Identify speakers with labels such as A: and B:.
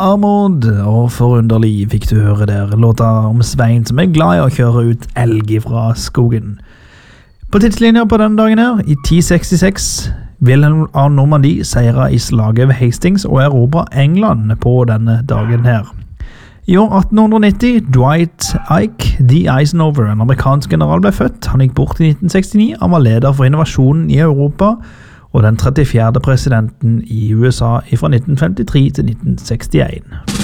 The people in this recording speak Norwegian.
A: Armored, og forunderlig fikk du høre der låta om Svein som glad i å kjøre ut elg fra skogen. På tidslinja på denne dagen her, i 1066, Wilhelm av Normandie seiret i slaget ved Hastings og erobret England på denne dagen her. I år 1890, Dwight Ike D. Eisenhower, en amerikansk general, ble født. Han gikk bort i 1969, han var leder for innovasjonen i Europa, og den 34. presidenten i USA fra 1953 til 1961.